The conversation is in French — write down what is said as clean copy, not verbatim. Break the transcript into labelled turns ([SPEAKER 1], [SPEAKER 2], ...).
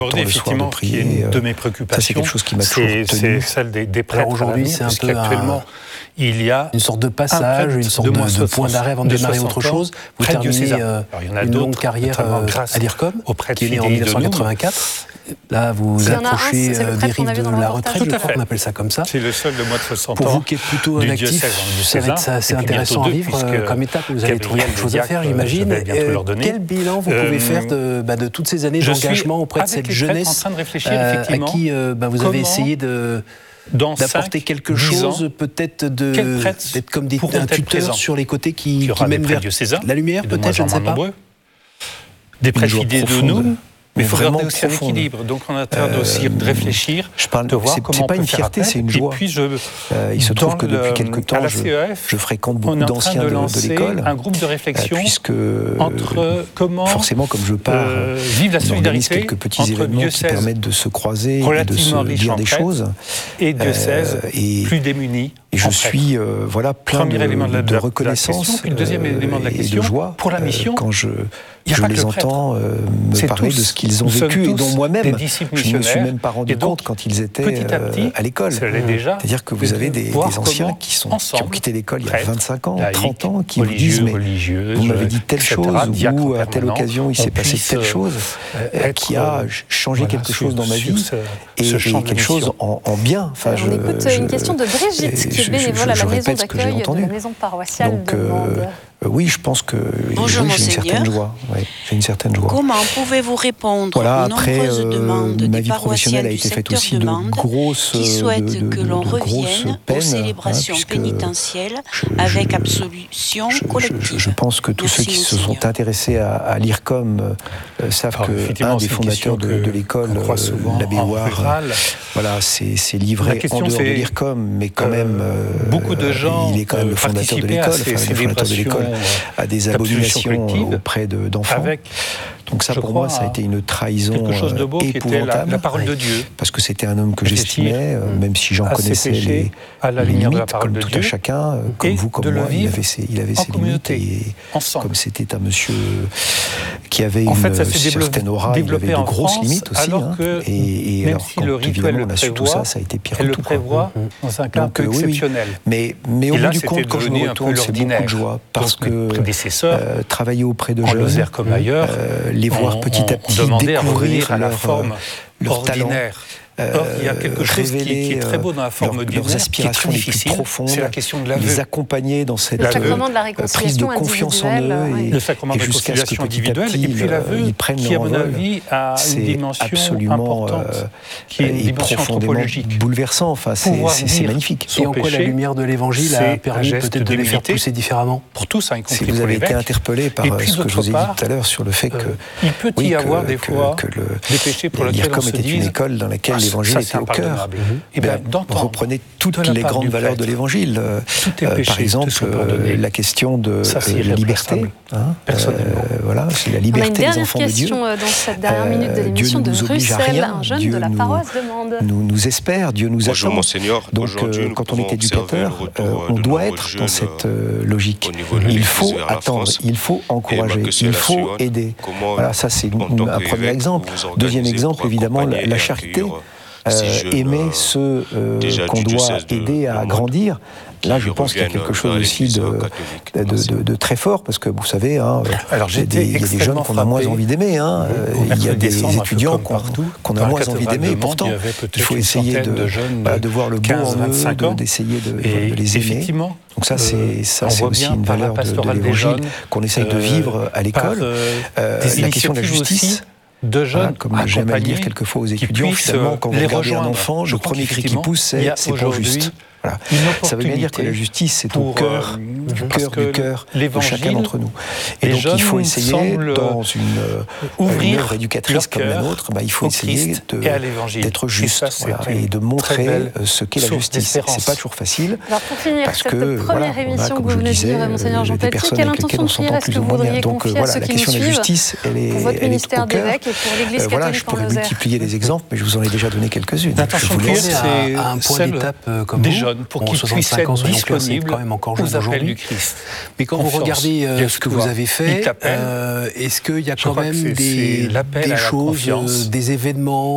[SPEAKER 1] Effectivement, qui est une de mes préoccupations.
[SPEAKER 2] Ça, c'est quelque chose qui m'a toujours tenu.
[SPEAKER 1] C'est celle des prêtres.
[SPEAKER 3] Alors aujourd'hui, c'est un peu
[SPEAKER 1] il y a
[SPEAKER 3] une sorte de passage, une sorte de point d'arrêt avant de démarrer autre chose. Vous terminez une longue carrière à l'IRCOM, qui est née en 1984. Là, vous approchez des rives de la retraite, je crois qu'on appelle ça comme ça.
[SPEAKER 1] C'est le seul de moins de 60 ans.
[SPEAKER 3] Pour vous qui êtes plutôt un actif, ça va être assez intéressant à vivre comme étape. Vous allez trouver quelque chose à faire, j'imagine. Quel bilan vous pouvez faire de toutes ces années d'engagement auprès de cette jeunesse à qui vous avez essayé d'apporter quelque chose, peut-être d'être comme un tuteur sur les côtés qui mène vers la lumière, peut-être, je ne sais pas.
[SPEAKER 1] Des prêtres fidèles de nous. Mais il faut garder aussi un équilibre. Donc on a intérêt aussi de réfléchir, de voir comment
[SPEAKER 2] c'est pas une fierté, c'est une joie.
[SPEAKER 1] Et puis
[SPEAKER 2] il se trouve que depuis quelque temps, je fréquente beaucoup d'anciens de l'école.
[SPEAKER 1] Un groupe de réflexion entre comment
[SPEAKER 2] forcément, comme je pars,
[SPEAKER 1] vivre la solidarité
[SPEAKER 2] quelques petits événements qui permettent de se croiser et de se dire des choses.
[SPEAKER 1] Et diocèses plus démunis.
[SPEAKER 2] Et je suis plein de reconnaissance
[SPEAKER 1] et
[SPEAKER 2] de joie
[SPEAKER 1] pour la mission.
[SPEAKER 2] Quand je les entends me parler de ce qu'ils ont vécu et dont moi-même je ne me suis même pas rendu compte quand ils étaient à l'école. C'est-à-dire que vous avez des anciens qui ont quitté l'école il y a 25 ans, 30 ans, qui vous disent mais vous m'avez dit telle chose ou à telle occasion il s'est passé telle chose qui a changé quelque chose dans ma vie et quelque chose en bien.
[SPEAKER 4] On écoute une question de Brigitte qui est bénévole à la maison d'accueil de la maison paroissiale de Mende.
[SPEAKER 2] Oui, je pense que
[SPEAKER 5] Bonjour,
[SPEAKER 2] j'ai une certaine joie. Oui, j'ai une certaine joie.
[SPEAKER 5] Comment pouvez-vous répondre aux nombreuses demandes des paroissiens du secteur de Mende qui souhaitent que l'on revienne aux célébrations pénitentielles avec absolution collective?
[SPEAKER 2] Je pense que tous ceux qui se sont intéressés à l'IRCOM savent qu'un des fondateurs de l'école, l'abbé Ouard, s'est livré en dehors de l'IRCOM, mais quand même,
[SPEAKER 1] beaucoup de gens
[SPEAKER 2] il est quand même le fondateur de l'école. À des abominations auprès d'enfants. Donc ça, pour moi, ça a été une trahison épouvantable.
[SPEAKER 1] La parole de Dieu.
[SPEAKER 2] Parce que c'était un homme que j'estimais, même si j'en connaissais les limites, comme tout à chacun, comme vous, comme moi, il avait ses limites. Et comme c'était un monsieur qui avait une certaine aura, il avait de grosses limites aussi. Et alors, quand évidemment, on a su tout ça, ça a été pire que tout.
[SPEAKER 1] Elle le prévoit dans un cas un peu exceptionnel.
[SPEAKER 2] Mais au bout du compte, quand je me retourne, c'est beaucoup de joie. Parce que travailler auprès de jeunes,
[SPEAKER 1] comme ailleurs,
[SPEAKER 2] les voir petit à petit découvrir leur talent,
[SPEAKER 1] Or, il y a quelque chose qui est très beau dans la forme du
[SPEAKER 2] leurs aspirations les plus profondes, c'est la question de l'aveu. Les accompagner dans cette prise de confiance en eux
[SPEAKER 1] le sacrement de la réconciliation individuelle et puis l'aveu qui, à mon avis, a une dimension importante qui est une dimension anthropologique.
[SPEAKER 2] Bouleversant, enfin, c'est magnifique.
[SPEAKER 3] Et en quoi la lumière de l'Évangile a permis peut-être de les faire pousser différemment
[SPEAKER 1] pour tous, y compris
[SPEAKER 2] pour l'évêque. Vous avez été interpellé par ce que je vous ai dit tout à l'heure sur le fait que
[SPEAKER 1] il peut y avoir des fois des péchés pour lesquels on se dit
[SPEAKER 2] était une école dans laquelle l'Évangile était au cœur. Reprenez toutes les grandes valeurs de l'Évangile. Par exemple, la question de la liberté. Voilà, c'est la liberté des enfants de Dieu.
[SPEAKER 4] On a une dernière question dans cette dernière minute de l'émission de Russell, un jeune de la paroisse de Mende.
[SPEAKER 2] Nous espère, Dieu nous attend.
[SPEAKER 6] Bonjour Monseigneur.
[SPEAKER 2] Donc, quand on est éducateur, on doit être dans cette logique. Il faut attendre, il faut encourager, il faut aider. Voilà, ça c'est un premier exemple. Deuxième exemple, évidemment, la charité. Aimer ceux qu'on doit aider à grandir. Là, je pense qu'il y a quelque chose aussi de très fort, parce que vous savez, il y a des jeunes qu'on a moins envie d'aimer, il y a des étudiants qu'on a moins envie d'aimer, et pourtant, il faut essayer de voir le bon en eux, d'essayer de les aimer. Donc ça, c'est aussi une valeur de l'Évangile qu'on essaye de vivre à l'école. La question de la justice.
[SPEAKER 1] De jeunes,
[SPEAKER 2] comme j'aime à le dire quelquefois aux étudiants, finalement, quand vous regardez un enfant, le premier cri qui pousse, c'est pour juste. Voilà. Ça veut bien dire que la justice, c'est au cœur du cœur de chacun d'entre nous. Et donc, il faut essayer, dans une œuvre éducatrice comme la nôtre, il faut essayer d'être juste et de montrer ce qu'est la justice. C'est pas toujours facile.
[SPEAKER 4] Alors, pour finir cette première émission que vous venez de dire, Monseigneur Jean Paty, quelle intention de prière est-ce que vous voudriez confier à ceux qui nous suivent pour votre ministère d'évêque et pour l'Église catholique en Lozère?
[SPEAKER 2] Je pourrais multiplier les exemples, mais je vous en ai déjà donné quelques-unes.
[SPEAKER 1] L'intention de prière, c'est
[SPEAKER 3] un point d'étape comme vous.
[SPEAKER 1] personnes pour qu'ils puissent être disponibles
[SPEAKER 3] quand même encore
[SPEAKER 1] aux appels du Christ.
[SPEAKER 3] Mais quand vous regardez ce que vous avez fait, est-ce qu'il y a quand même des choses, des événements